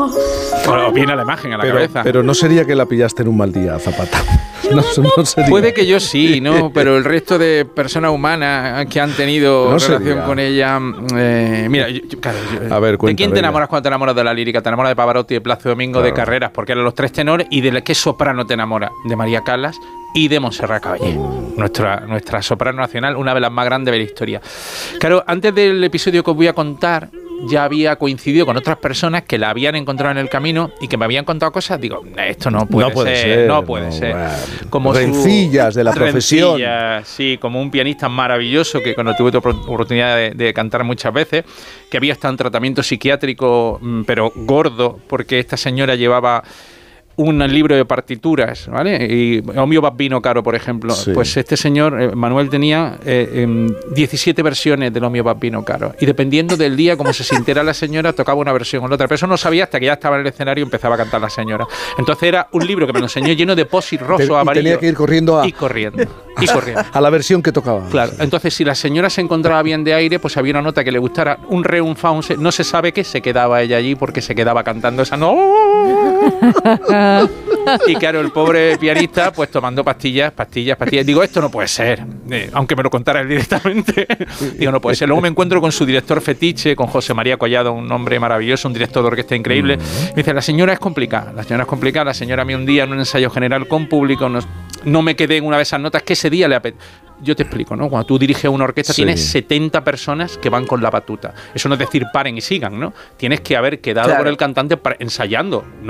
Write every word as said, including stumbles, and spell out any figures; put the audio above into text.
O viene la imagen a la pero, cabeza. Pero no sería que la pillaste en un mal día, Zapata. No, no sería. Puede que yo sí, ¿no? Pero el resto de personas humanas que han tenido no relación sería. con ella... Eh, mira, yo, yo, claro, yo, a ver, cuenta, ¿de quién te venga. enamoras cuando te enamoras de la lírica? Te enamoras de Pavarotti, de Plácido Domingo, claro. de Carreras, porque eran los tres tenores. ¿Y de qué soprano te enamoras? De María Callas y de Montserrat Caballé, mm. nuestra, nuestra soprano nacional, una de las más grandes de la historia. Claro, antes del episodio que os voy a contar, ya había coincidido con otras personas que la habían encontrado en el camino y que me habían contado cosas. Digo, esto no puede, no puede ser, ser, no puede no, ser. Bueno. Como rencillas su, de la profesión. Rencillas, sí, como un pianista maravilloso que cuando tuve oportunidad de, de cantar muchas veces, que había estado en tratamiento psiquiátrico, pero gordo, porque esta señora llevaba un libro de partituras, ¿vale? Y Omio Bambino Caro, por ejemplo. Sí. Pues este señor, eh, Manuel, tenía eh, eh, diecisiete versiones del Omio Bambino Caro. Y dependiendo del día, como se sintiera la señora, tocaba una versión o la otra. Pero eso no sabía hasta que ya estaba en el escenario y empezaba a cantar la señora. Entonces era un libro que me lo enseñó lleno de posit roso, amarillo. Tenía que ir corriendo a... Y corriendo. Y corriendo. A la versión que tocaba. Claro. Entonces, si la señora se encontraba bien de aire, pues había una nota que le gustara, un re, un fa, un se, no se sabe qué, se quedaba ella allí porque se quedaba cantando esa no. Y claro, el pobre pianista, pues tomando pastillas, pastillas, pastillas. Digo, esto no puede ser. Eh, aunque me lo contara él directamente. Digo, no puede ser. Luego me encuentro con su director fetiche, con José María Collado, un hombre maravilloso, un director de orquesta increíble. Me dice, la señora es complicada. La señora es complicada. La señora a mí un día en un ensayo general con público, no, no me quedé en una de esas notas que ese día le apetecía. Yo te explico, ¿no? Cuando tú diriges una orquesta, sí. tienes setenta personas que van con la batuta. Eso no es decir paren y sigan, ¿no? Tienes que haber quedado claro. con el cantante para, ensayando, ¿no?